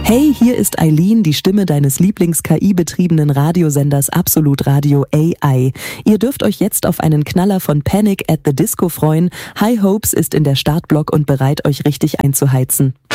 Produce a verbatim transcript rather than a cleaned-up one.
Hey, hier ist Eileen, die Stimme deines Lieblings-K I-betriebenen Radiosenders Absolut Radio A I. Ihr dürft euch jetzt auf einen Knaller von Panic at the Disco freuen. High Hopes ist in der Startblock und bereit, euch richtig einzuheizen.